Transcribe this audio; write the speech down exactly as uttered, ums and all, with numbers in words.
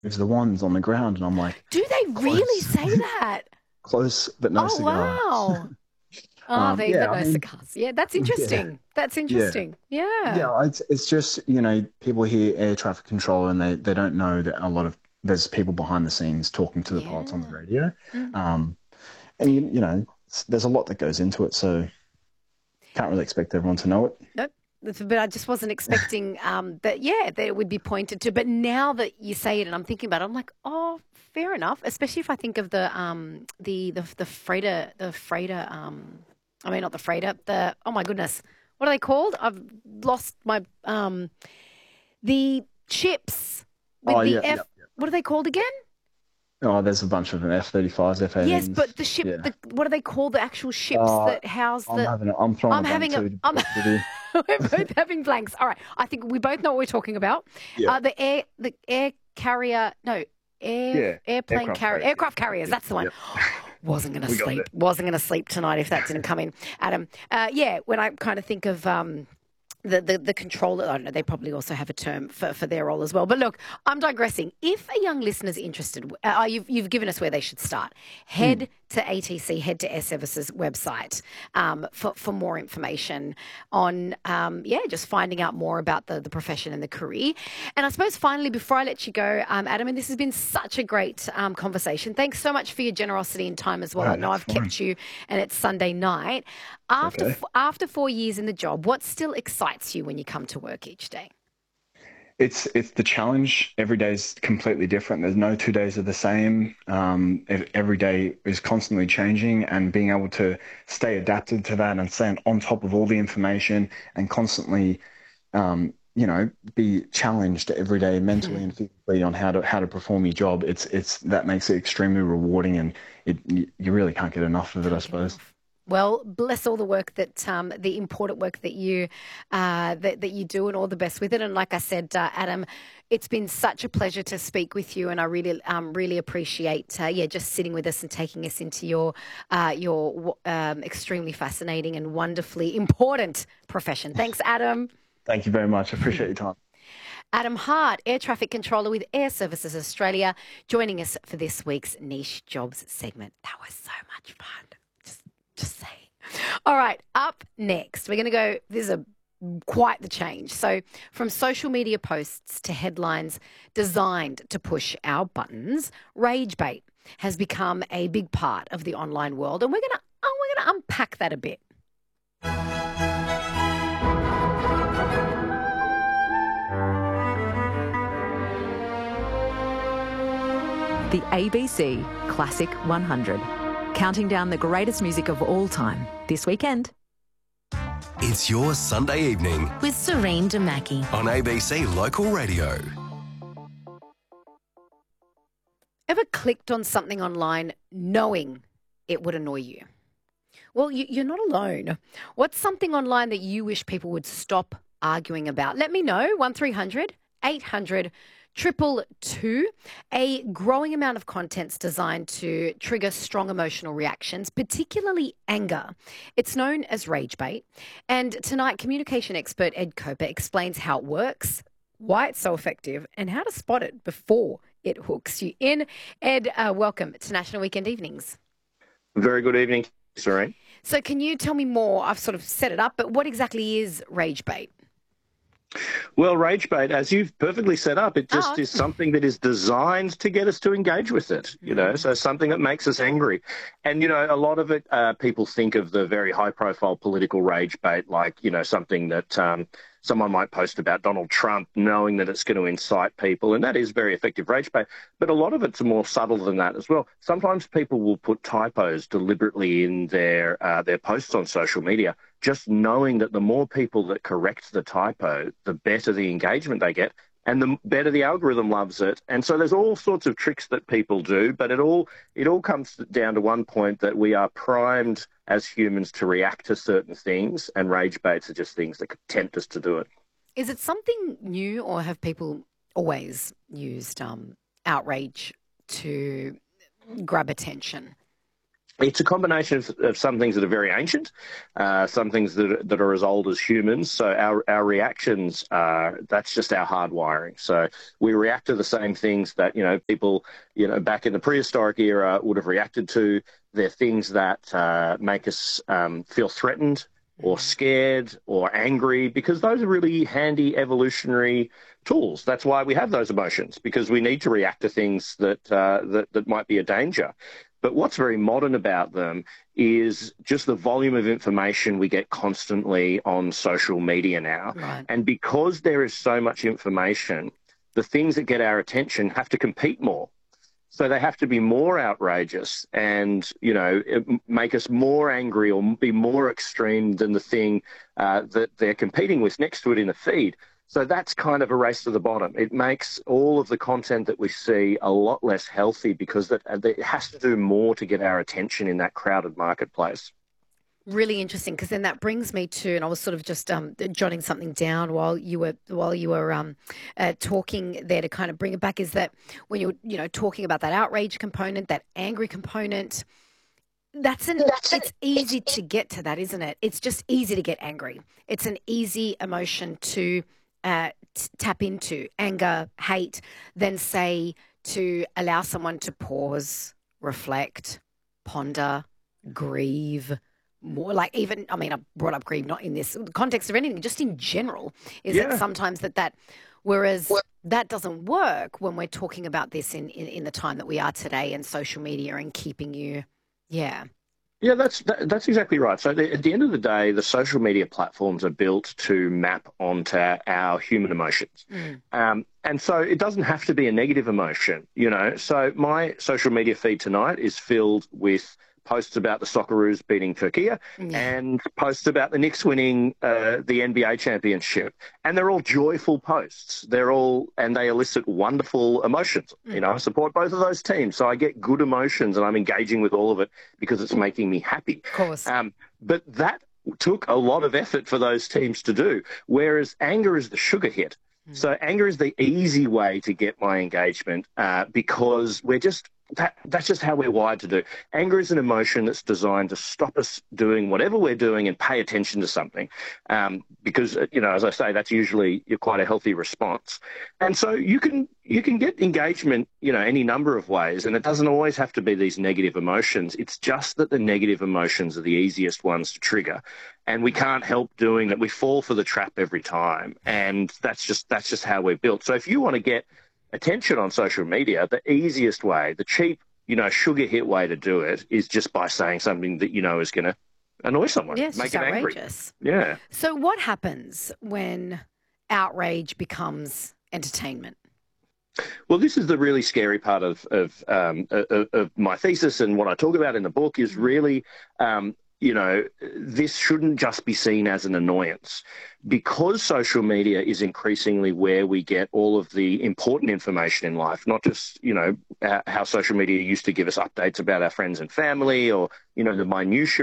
moves the wands on the ground, and I'm like, Do they really close, say that? close, but no Oh, cigar. wow. Oh, Um, there, yeah, but I no mean, cigars. Yeah, that's yeah, interesting. That's yeah. interesting. Yeah. Yeah, it's it's just, you know, people hear air traffic control and they, they don't know that a lot of there's people behind the scenes talking to the pilots on the Yeah. radio. Mm. Um, and you, you know, it's, there's a lot that goes into it, so can't really expect everyone to know it. Nope. That's- But I just wasn't expecting um, that, yeah, that it would be pointed to. But now that you say it and I'm thinking about it, I'm like, oh, fair enough. Especially if I think of the um, the the the freighter, the freighter. Um, I mean, not the freighter. The oh my goodness, what are they called? I've lost my um, the ships Oh with the yeah, F. yeah. What are they called again? Oh, there's a bunch of them, F thirty-fives, Yes, F eighteens. but the ship. Yeah. The what do they call the actual ships Uh, that house I'm the? having a, I'm throwing a I'm blank having a. too, to be I'm honest with you. We're both having blanks. All right. I think we both know what we're talking about. Yeah. Uh, the air, the air carrier, no, air, Yeah. airplane Aircraft carrier, carriers. aircraft Yeah. carriers. Yeah. That's the one. Yep. Wasn't going to We got sleep. it. Wasn't going to sleep tonight if that didn't come in, Adam. Uh, yeah, when I kind of think of um, the, the the controller, I don't know, they probably also have a term for, for their role as well. But look, I'm digressing. If a young listener's interested, uh, you've, you've given us where they should start. Mm. Head to A T C, head to Air Services website um, for, for more information on, um, yeah, just finding out more about the, the profession and the career. And I suppose finally, before I let you go, um, Adam, and this has been such a great um, conversation. Thanks so much for your generosity and time as well. I Oh, know that's I've fine. kept you and it's Sunday night. It's After, okay. f- after four years in the job, what still excites you when you come to work each day? It's it's the challenge. Every day is completely different. There's no two days are the same. Um, ev- every day is constantly changing, and being able to stay adapted to that and stay on top of all the information and constantly, um, you know, be challenged every day mentally and physically on how to how to perform your job. It's it's that makes it extremely rewarding, and it you you really can't get enough of it, I Can't get suppose. enough. Well, bless all the work that um, the important work that you uh, that, that you do, and all the best with it. And like I said, uh, Adam, it's been such a pleasure to speak with you, and I really um, really appreciate uh, yeah just sitting with us and taking us into your uh, your um, extremely fascinating and wonderfully important profession. Thanks, Adam. Thank you very much. I appreciate your time. Adam Hart, Air Traffic Controller with Air Services Australia, joining us for this week's Niche Jobs segment. That was so much fun. Just, just saying. All right, up next, we're going to go. This is a quite the change. So, from social media posts to headlines designed to push our buttons, rage bait has become a big part of the online world, and we're going to oh, we're going to unpack that a bit. The A B C Classic one hundred, counting down the greatest music of all time this weekend. It's your Sunday evening with Serene Damaki. on A B C Local Radio. Ever clicked on something online knowing it would annoy you? Well, you, you're not alone. What's something online that you wish people would stop arguing about? Let me know. one three hundred eight hundred triple two. A growing amount of content's designed to trigger strong emotional reactions, particularly anger. It's known as rage bait. And tonight, communication expert Ed Coper explains how it works, why it's so effective, and how to spot it before it hooks you in. Ed, uh, welcome to National Weekend Evenings. Very good evening, Serene. So can you tell me more? I've sort of set it up, but what exactly is rage bait? Well, rage bait, as you've perfectly set up, it just Oh. is something that is designed to get us to engage with it, you know, so something that makes us angry. And, you know, a lot of it, uh, people think of the very high-profile political rage bait like, you know, something that um, someone might post about Donald Trump, knowing that it's going to incite people, and that is very effective rage bait. But a lot of it's more subtle than that as well. Sometimes people will put typos deliberately in their uh, their posts on social media, just knowing that the more people that correct the typo, the better the engagement they get and the better the algorithm loves it. And so there's all sorts of tricks that people do, but it all it all comes down to one point, that we are primed as humans to react to certain things, and rage baits are just things that could tempt us to do it. Is it something new, or have people always used um, outrage to grab attention? it's a combination of, of some things that are very ancient, uh, some things that, that are as old as humans. So our, our reactions are, that's just our hardwiring. So we react to the same things that, you know, people, you know, back in the prehistoric era would have reacted to. They're things that uh, make us um, feel threatened or scared or angry, because those are really handy evolutionary tools. That's why we have those emotions, because we need to react to things that, uh, that, that might be a danger. But what's very modern about them is just the volume of information we get constantly on social media now. Right. And because there is so much information, the things that get our attention have to compete more. So they have to be more outrageous and, you know, make us more angry or be more extreme than the thing uh, that they're competing with next to it in the feed. So that's kind of a race to the bottom. It makes all of the content that we see a lot less healthy, because that it has to do more to get our attention in that crowded marketplace. Really interesting, because then that brings me to, and I was sort of just um, jotting something down while you were while you were um, uh, talking there to kind of bring it back. Is that when you're you know talking about that outrage component, that angry component? That's an. It's easy to get to that, isn't it? It's just easy to get angry. It's an easy emotion to uh, t- tap into, anger, hate. Then say to allow someone to pause, reflect, ponder, grieve. More like even, I mean, I brought up grieve not in this context of anything, just in general, is Yeah. that sometimes that that, whereas that doesn't work when we're talking about this in, in, in the time that we are today and social media and keeping you, yeah. Yeah, that's that, that's exactly right. So the, at the end of the day, the social media platforms are built to map onto our human emotions. Mm. Um, and so it doesn't have to be a negative emotion, you know. So my social media feed tonight is filled with posts about the Socceroos beating Turkey Yeah. and posts about the Knicks winning uh, the N B A championship. And they're all joyful posts. They're all, and they elicit wonderful emotions. Mm. You know, I support both of those teams. So I get good emotions and I'm engaging with all of it because it's making me happy. Of course. Um, but that took a lot of effort for those teams to do, whereas anger is the sugar hit. So anger is the easy way to get my engagement uh, because we're just, that, that's just how we're wired to do. Anger is an emotion that's designed to stop us doing whatever we're doing and pay attention to something. Um, because, you know, as I say, that's usually quite a healthy response. And so you can, you can get engagement, you know, any number of ways, and it doesn't always have to be these negative emotions. It's just that the negative emotions are the easiest ones to trigger. And we can't help doing that. We fall for the trap every time. And that's just that's just how we're built. So if you want to get attention on social media, the easiest way, the cheap, you know, sugar hit way to do it is just by saying something that you know is going to annoy someone, Yeah, it's make just it angry. outrageous. Yeah. So what happens when outrage becomes entertainment? Well, this is the really scary part of of, um, of, of my thesis, and what I talk about in the book is really um, you know, this shouldn't just be seen as an annoyance. Because social media is increasingly where we get all of the important information in life, not just, you know, how social media used to give us updates about our friends and family or, you know, the minutiae